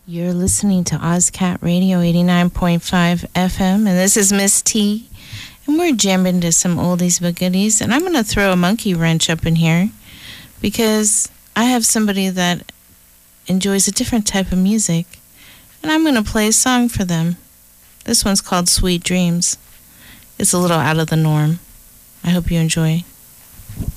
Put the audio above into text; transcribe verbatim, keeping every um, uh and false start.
You're listening to OzCat Radio eighty-nine point five F M, and this is Miss T, and we're jamming to some oldies but goodies, and I'm going to throw a monkey wrench up in here because I have somebody that enjoys a different type of music, and I'm going to play a song for them. This one's called Sweet Dreams. It's a little out of the norm. I hope you enjoy.